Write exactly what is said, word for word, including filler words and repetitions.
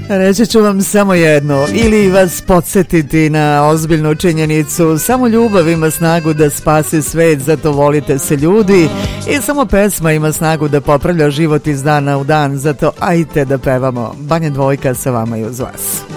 Reći ću vam samo jedno, ili vas podsjetiti na ozbiljnu činjenicu, samo ljubav ima snagu da spasi svet, zato volite se ljudi, i samo pesma ima snagu da popravlja život iz dana u dan, zato ajte da pevamo. Banja Dvojka sa vama i uz vas.